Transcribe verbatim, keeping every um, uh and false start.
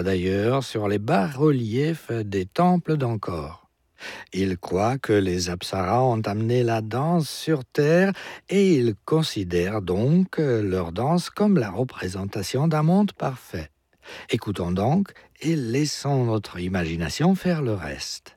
d'ailleurs sur les bas-reliefs des temples d'Angkor. Ils croient que les apsaras ont amené la danse sur Terre et ils considèrent donc leur danse comme la représentation d'un monde parfait. Écoutons donc et laissons notre imagination faire le reste.